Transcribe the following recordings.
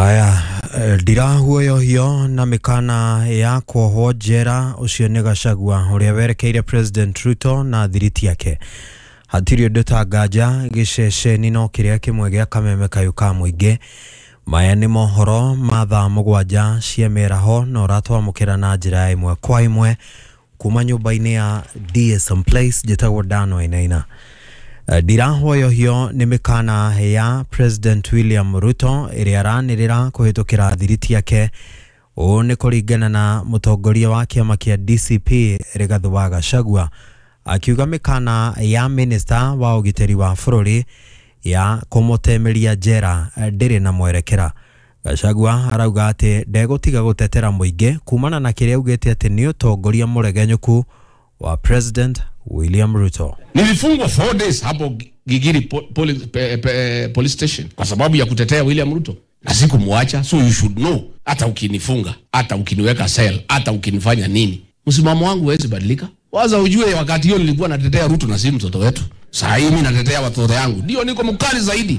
Aya, ndirahuoyo hiyo na mikana ya kuohwo njera ucio ni Gachagua uria werekeire President Ruto na thiriti yake. Hatiri undu ta nganja giceceni no kiria kimwe gia kameme kayu ka muingi. Maya ni mohoro ma thaa mugwanja cia meraho na uratwamukira na njira imwe kwa imwe kuma nyumba-ini ya DSM Place jitagwo Dano Inaina. Ndirahoyo hiyo ni mikana ya President William Ruto iria aranirira kuhitukira thiriti yake. O ni kuringana na mutongoria wa kiama kia DCP Rigathi wa Gachagua akiuga mikana ya minister wa ugiteri wa bururi ya kumutemeria njera ndiri na mwerekera. Gachagua arauga ati ndegutiga gutetera muingi kumana na kiria ugite ati ni utongoria muregenyuku wa President William Ruto. Nilifungwa 4 days hapo Gigiri police station kwa sababu ya kutetea William Ruto. Na sikumwacha, so you should know. Hata ukinifunga, hata ukiniweka cell, hata ukinifanya nini, msimamo wangu hawezi badilika. Waza ujue wakati hiyo nilikuwa natetea Ruto na si mtoto wetu. Sasa hivi mimi natetea watoto yangu. Ndio niko mkali zaidi.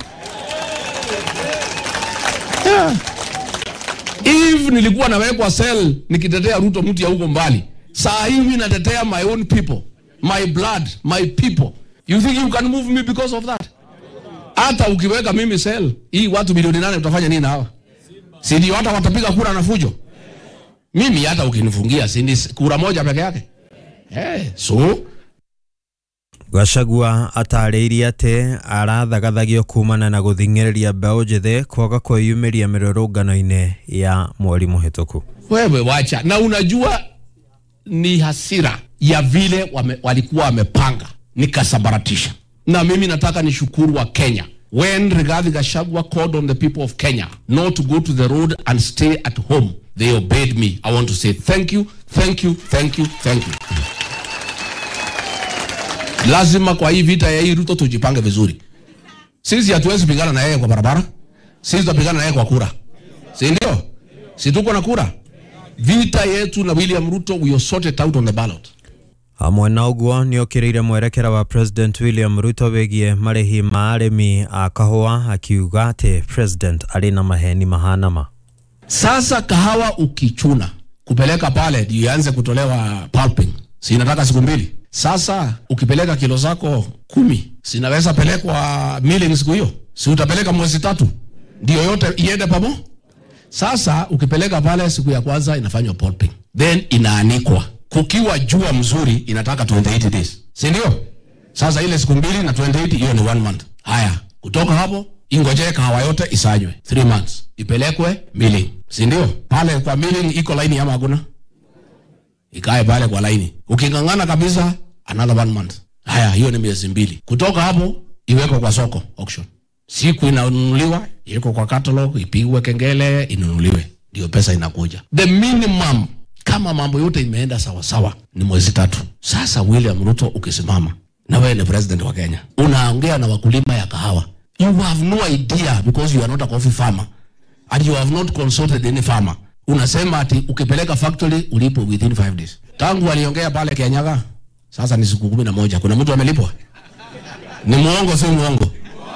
If nilikuwa nawekwa cell nikitetea Ruto mtu ya huko mbali. Sasa hivi mimi natetea my own people, my blood, my people. You think you can move me because of that? Hata ukiweka mimi cell, hii watu milioni 8 utafanya nini hawa? Si ndio hata watapiga kura na fujo? Mimi hata ukinifungia si ni kura moja peke yake. So Gachagua atariirie ati arathagathagia kumana na guthingereria mbao njithe kwaga kwiyumiria mirurungano-ini ya mweri muhituku. Wewe wacha, na unajua ni hasira ya vile walikuwa wamepanga nikasabaratisha. Na mimi nataka nishukuru wa Kenya. When Rigathi Gachagua called on the people of Kenya not to go to the road and stay at home, they obeyed me. I want to say thank you, thank you, thank you, thank you. Lazima kwa hii vita ya hii Ruto tujipange vizuri. Sisi hatuwezi pigana na yeye kwa barabara. Sisi tutapigana na yeye kwa kura. Si ndio? Si tuko na kura. Vita yetu na William Ruto we sort it out on the ballot. Hamwe na uguo ni okiriire mwerekera wa President William Ruto wegie marihi ma arimi a kahua akiuga ati President ari na maheni mahanama. Sasa kahawa ukichuna kupeleka pale ndio ianze kutolewa pulping. Si inataka siku 2. Sasa ukipeleka kilo zako 10, sinaweza pelekwa milling siku hiyo. Si utapeleka mwezi 3. Ndio yote iende pamoja. Sasa ukipeleka pale siku ya kwanza inafanywa pulping. Then inaanikwa. Kukiwa jua mzuri inataka 28 days. Si ndio? Sasa ile siku 2 na 28 hiyo ni 1 month. Haya, kutoka hapo ingoje kahawa yote isanywe 3 months. Ipelekwe milling. Si ndio? Pale kwa milling iko line ama hakuna? Ikae pale kwa line. Ukingangana kabisa another 1 month. Haya, hiyo ni miezi 2. Kutoka hapo iwekwe kwa soko auction. Siku inanunuliwa, iko kwa catalog, ipigwe kengele, inunuliwe. Ndio pesa inakuja. The minimum kama mambo yote imeenda sawa sawa ni mwezi 3. Sasa William Ruto ukisimama na wewe ni president wa Kenya, unaongea na wakulima ya kahawa. You have no idea because you are not a coffee farmer and you have not consulted any farmer. Unasema ati ukipeleka factory ulipo within 5 days. Tangu waliongea pale Kenyaga, sasa ni siku 11. Kuna mtu amelipwa? Ni muongo si muongo?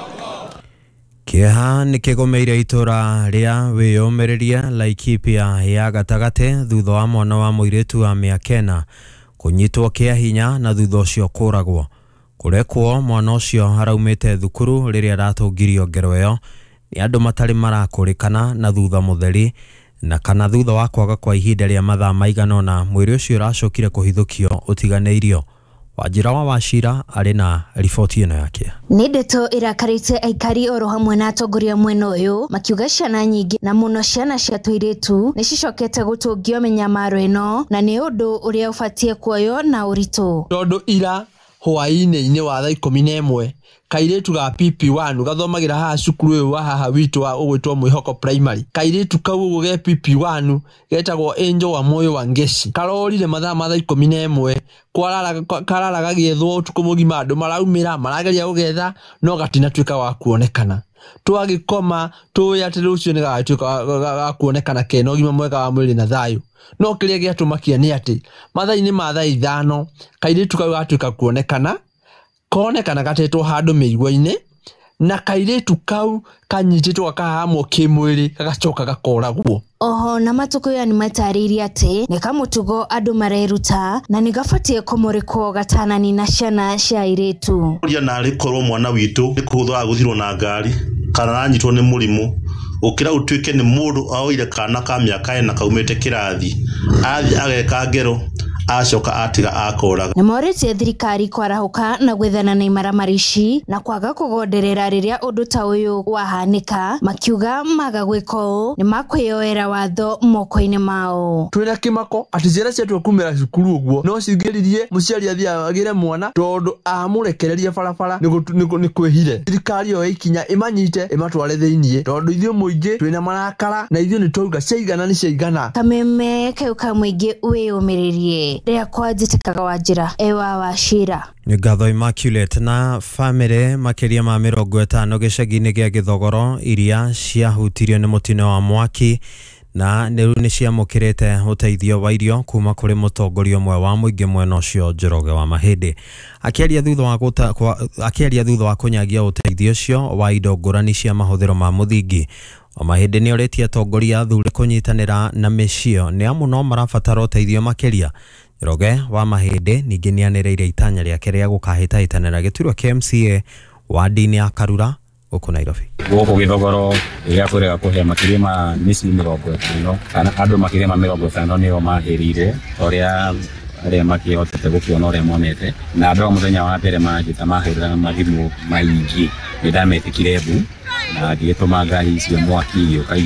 Kiha ni kigomeire itura ria wiyomereria Laikipia ya gatagate thutha wa mwana wa muiretu wa miaka kunyitwo kia hinya na thutha ucio kuragwo. Kurekwo mwana ucio haraumite thukuru riria ratungirio ngero iyo ni andu matari marakurikana na thutha mutheri na kana thutha wa kwaga kwa ihinda ria mathaa maigana na mwiri ucio uracokire kuhithukio utiganeirio. Wajira wa Wachira ari na ripoti ino yake. Ni ndeto irakarite aikari oro hamwe na atongoria mwena uyu makiuga ciana nyingi na muno ciana cia tuiretu ni cicokete gutungio menyamaro ino na ni undu uria ufatie kuoyo na uritu. Tondu ira hwaine-ini wa thaa 11 kairetu ga PP1 gathomagira haha cukuru uyu wa haha witu wa ugwitwo Mwihoko primary. Kairetu kau ge PP1 getagwo Angel wa Moyo wa Ngeci karorire mathaa ma thaa 11 kararaga giethwo utuku mugima andu maraumira marageria ugetha no gatina twika wa kuonekana. Twagikoma tuyate rucio ni gatuika ga kuonekana kena ugima mwega wa mwiri na thayu. No kiria giatumakia ni ati mathaa-ini ma thaa 5 kairetu kau gatuika kuonekana gatetwo handu miigwa-ini na kairetu kau kanyititwo akahamwo kimwiri gagacoka gakoragwo. Oho na matuko ni matariria ati ni kamutugo andu mareruta na ni gafatie komoreko gatanani na ciana cia airetu. Uria na rikorwo mwana witu nikuthwa guthirwo na ngari kana ranyitwo ni murimu ukira utwike ni mundu aoire kana ka miaka ena kaumete kirathi athi ageka ngero acoka atiga akoraga. Na morete thirikari kwarahuka na gwethana na imaramarici na kwaga kugonderera riria undu ta uyu wahanika, makiuga magagwiko ni makweyoera watho moko-ini mao. Twina kimako ati ciana ciatu kumira cukuru uguo no cingiririe muciari athia agire mwana tondu amurekereria barabara ni kwihire. Thirikari yo ikinya imanyite imatware thiini tondu ithio muingi twina marakara na ithio ni twauga ciaigana ni ciaigana. Kameme keuka muingi wiyumiririe ria kwajitikaga Wanjira ewa Wachira. Ni ngatho Immaculate na family makiria ma 50 gicagi-ini gia Githogoro iria ciahutirio ni mutino wa mwaki na ni ciamukirite uteithio wa irio kuma kuri mutongoria umwe wa muingi mwena ucio Njoroge wa Mahindi. Akiaria thutha wa kunyagia uteithio ucio wa indo ngurani cia mahuthiro ma muthingi, Mahindi ni oretie atongoria athure kunyitanira na micio ni amu no marabatara uteithio makiria. Njoroge wa Mahindi ningi nianireire itanya riake ria gukahitahitanira giturwa KMCA wa dini ya Karura guku Nairobi. Guku Githogoro iria kurega kuhe makiria ma misi 50 kana andu makiria ma 50 nio mahirire oria aria makihotete gukiona oria monete na andu muthenya wa mbere majita mahirira mathimu maingi ndametikire bu na ngituma ngari cio mwaki